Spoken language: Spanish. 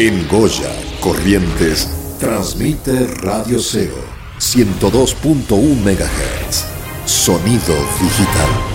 En Goya, Corrientes, transmite Radio Cero, 102.1 MHz. Sonido digital.